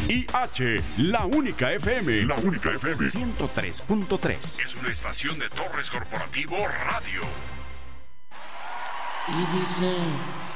WIH, la única FM. La única FM. 103.3. Es una estación de Torres Corporativo Radio. Y dicen